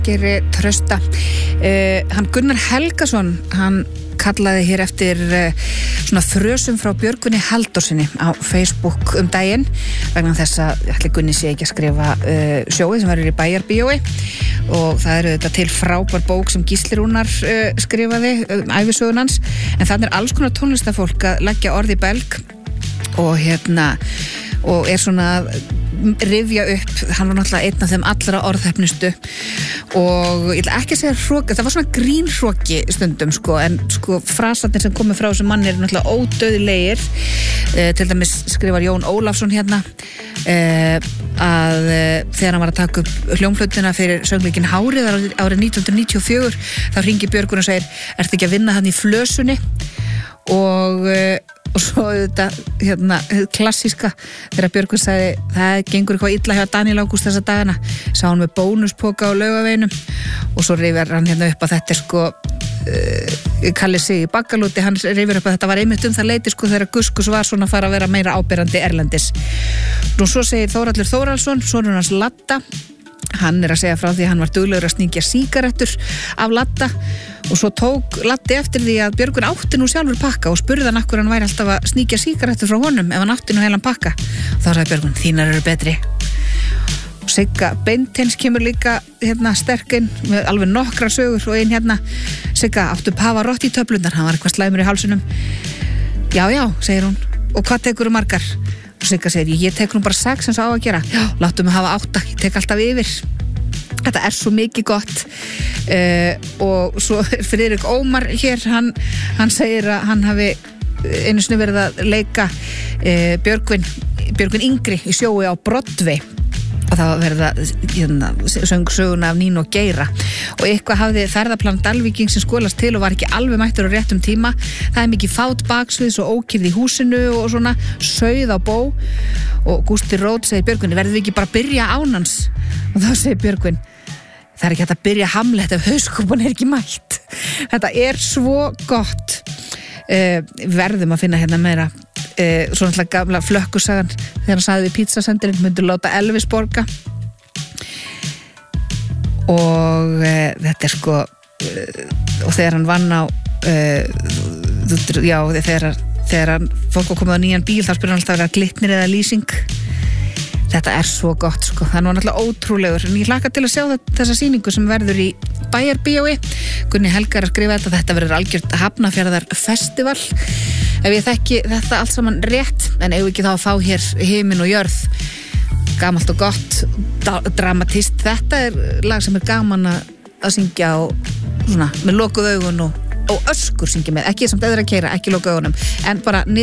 Geri Trausta. Hann Gunnar Helgason, hann kallaði hér eftir svona frösum frá Björgvini Halldórsinni á Facebook daginn vegna þess að ætli Gunni sé ekki að skrifa sjóið sem verður í Bæjarbíói og það eru þetta til frábær bók sem Gísli Rúnar skrifaði ævisögun hans, en þannig alls konar tónlistafólk að leggja orð í belg og og svona að rifja upp, hann var náttúrulega einn af þeim allra orðhefnustu og ég ætla ekki að segja hroki, það var svona grínhroki stundum en frasarnir sem komið frá þessum manni eru náttúrulega ódauðlegir. Til dæmis skrifar Jón Ólafsson hérna að þegar hann var að taka upp hljómflautina fyrir söngleikin Hárið árið 1994 þá hringir Björgun og segir: "Ertu ekki að vinna hann í Flösunni?" og svo þetta klassíska þegar Björgun sagði: "Það gengur eitthvað illa hjá Daniel Ágúst þessa dagana", sá hann með bónuspoka á Laugaveinum og svo rifjar hann upp að þetta Kalli Sig í Baggalúti, hann rifjar upp að þetta var einmitt það leiti þegar Guskus var svona að fara að vera meira áberandi erlendis. Nú svo segir Þórhallur Þórhallsson, sonur hans Ladda, hann að segja frá því að hann var duglegur að sníkja sígarettur af Ladda og svo tók Laddi eftir því að Björgun átti nú sjálfur pakka og spurði hann akkur hann væri alltaf að sníkja sígarettur frá honum ef hann átti nú heilan pakka. Og þá sagði Björgun: "Þínar eru betri." Og Sigga Beinteins kemur líka sterkinn með alveg nokkra sögur og ein Sigga: "Áttu Pavarotti í töflunar, hann var eitthvað slæmur í hálsunum." "Já, já", segir hún. "Og hvað tekur margar?" Og Sigga segir: "Ég tek nú bara 6 eins og á að gera." "Já, láttu mig hafa 8, ég tek alltaf yfir." Þetta svo mikið gott. Og svo Friðrik Ómar hér, hann segir að hann hafi einu sinni verið að leika Björgvin yngri í sjói á Broadway og það var verið að söguna af Nínu og Geira og eitthvað hafði ferðaplan Dalvíking sem skolast til og var ekki alveg mættur á réttum tíma. Það mikið fát baksviðs og ókyrrð í húsinu og svona sauð á bó og Gústi Rót segir Björgvin: "Verðum við ekki bara að byrja án hans?" Og þá segir Björgvin: "Það ekki hægt að byrja Hamlet ef hauskúpan ekki mætt." Þetta svo gott. Verðum að finna meira svo náttúrulega gamla flökkusagan þegar hann sagði við pizzasendirinn: "Myndu láta Elvis borga." Og þetta og þegar hann vann á þegar hann fólk var komið á nýjan bíl þá spyrir hann alltaf: "Að Glitnir eða lýsing?" Þetta svo gott það var náttúrulega ótrúlegur, en ég hlakka til að sjá þessa sýningu sem verður í Bæjarbíói. Gunni Helgar að skrifa þetta verður algjört Hafnarfjarðar festival ef ég þekki þetta allt saman rétt, en ef ekki þá að fá hér himinn og jörð, gamalt og gott, dramatist. Þetta lag sem gaman að syngja og svona með lokuð augun og öskur syngja með, ekki samt eðra að keyra, ekki lokuð augunum, en bara